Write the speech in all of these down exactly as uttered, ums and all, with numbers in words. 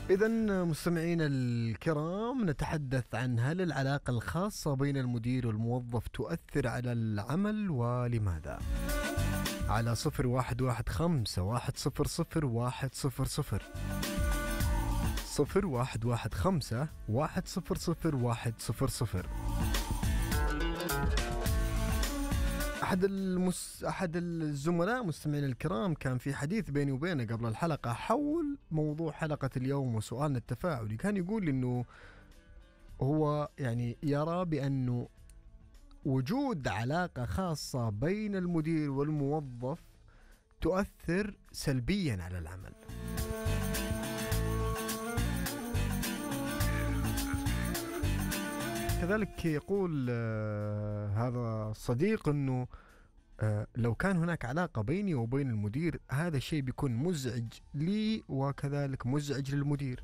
إذا مستمعينا الكرام، نتحدث عن هل العلاقة الخاصة بين المدير والموظف تؤثر على العمل ولماذا؟ على صفر واحد واحد خمسة واحد صفر صفر واحد صفر صفر صفر واحد واحد خمسة واحد صفر صفر واحد صفر صفر. أحد المس... أحد الزملاء مستمعين الكرام كان في حديث بيني وبينه قبل الحلقة حول موضوع حلقة اليوم وسؤالنا التفاعلي. كان يقول إنه هو يعني يرى بأنه وجود علاقة خاصة بين المدير والموظف تؤثر سلبيا على العمل. كذلك يقول آه هذا الصديق أنه آه لو كان هناك علاقة بيني وبين المدير هذا الشيء بيكون مزعج لي وكذلك مزعج للمدير.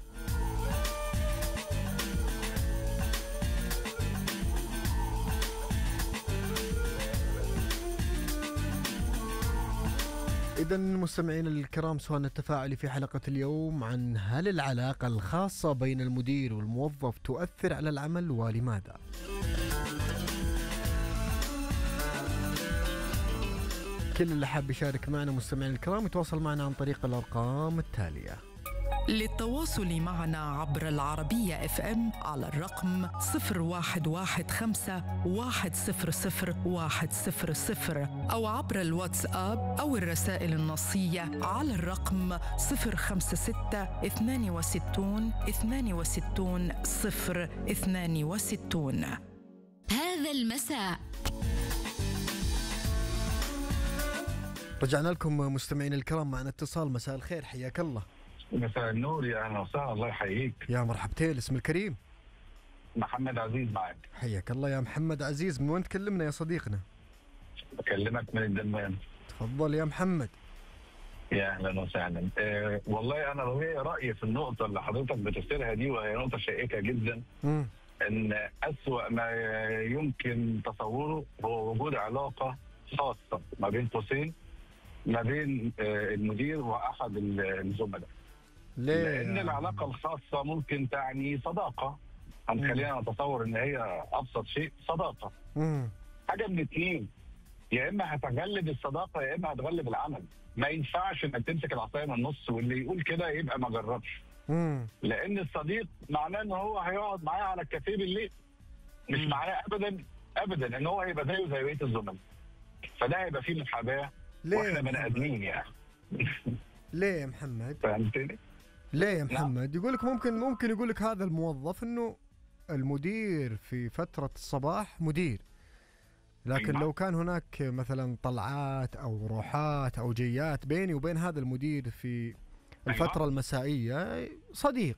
إذا مستمعين الكرام، سؤالنا التفاعلي في حلقة اليوم عن هل العلاقة الخاصة بين المدير والموظف تؤثر على العمل ولماذا؟ كل اللي حاب يشارك معنا مستمعين الكرام يتواصل معنا عن طريق الأرقام التالية. للتواصل معنا عبر العربية اف ام على الرقم صفر واحد واحد خمسة واحد صفر صفر واحد صفر صفر أو عبر الواتساب أو الرسائل النصية على الرقم صفر خمسة ستة اثنان وستون اثنان وستون صفر اثنان وستون. هذا المساء رجعنا لكم مستمعين الكرام، معنا اتصال. مساء الخير، حياك الله. مساء النور، يا اهلا وسهلا، الله يحييك. يا مرحبتين، اسم الكريم؟ محمد عزيز معك. حياك الله يا محمد عزيز، من وين تكلمنا يا صديقنا؟ بكلمك من الدمام. تفضل يا محمد. يا اهلا وسهلا. أه والله انا لو هي رايي في النقطه اللي حضرتك بتثيرها دي، وهي نقطه شائكه جدا. م. ان اسوأ ما يمكن تصوره هو وجود علاقه خاصه ما بين قوسين ما بين المدير واحد الزملاء. ليه؟ لان العلاقه الخاصه ممكن تعني صداقه. هنخلينا نتصور ان هي ابسط شيء صداقه. مم. حاجه من اتنين، يا اما هتغلب الصداقه يا اما هتغلب العمل. ما ينفعش انك تمسك العصايه من النص، واللي يقول كده يبقى ما جربش. مم. لان الصديق معناه ان هو هيقعد معاه على الكافيه بالليل، مش مم. معناه ابدا ابدا ان هو هيبقى زيه زي بقيه الزملاء. فده هيبقى فيه محاباه واحنا بني ادمين يعني. ليه يا محمد؟ فهمتني؟ ليه يا محمد؟ يقول لك ممكن ممكن يقول لك هذا الموظف انه المدير في فترة الصباح مدير، لكن أيوة. لو كان هناك مثلا طلعات او روحات او جيات بيني وبين هذا المدير في الفترة أيوة. المسائية صديق.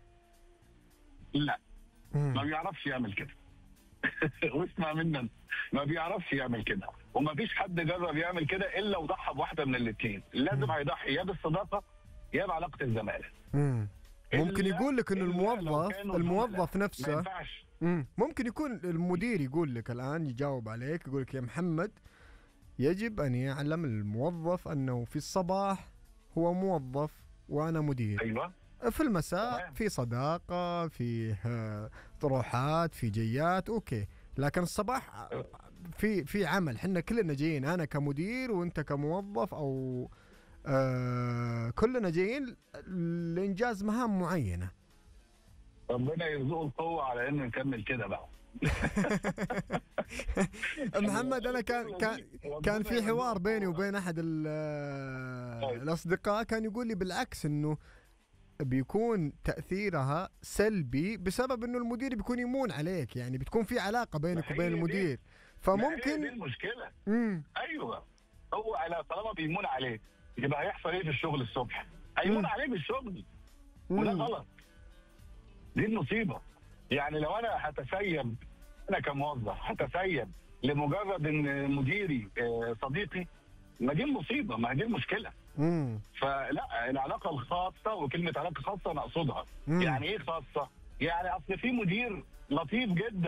لا مم. ما بيعرفش يعمل كده. واسمع مننا، ما بيعرفش يعمل كده، وما فيش حد جرب يعمل كده الا وضحى بواحده من الاثنين. لازم هيضحي يا بالصداقه يا بعلاقه الزماله. ممكن يقول لك انه الموظف الموظف نفسه ممكن يكون المدير يقول لك الان، يجاوب عليك يقول لك يا محمد يجب ان يعلم الموظف انه في الصباح هو موظف وانا مدير. ايوه. في المساء طبعا. في صداقة، في طروحات، في جيات، اوكي، لكن الصباح في في عمل، حنا كلنا جايين، انا كمدير وانت كموظف او آه كلنا جايين لانجاز مهام معينة. ربنا يرزقه القوة على انه نكمل كده بقى. محمد انا كان كان كان في حوار بيني وبين احد الاصدقاء، كان يقول لي بالعكس انه بيكون تأثيرها سلبي بسبب انه المدير بيكون يمون عليك، يعني بتكون في علاقة بينك وبين المدير، فممكن دي المشكلة. امم ايوه، هو على طالما بيمون عليك يبقى هيحصل ايه في الشغل الصبح؟ هيمون عليه بالشغل، وده غلط. دي المصيبة. يعني لو انا هتسيب، انا كموظف هتسيب لمجرد ان مديري صديقي، ما دي المصيبة، ما دي المشكلة. مم. فلا، العلاقة الخاصة، وكلمة علاقة خاصة أنا أقصدها. مم. يعني إيه خاصة؟ يعني أصل في مدير لطيف جدا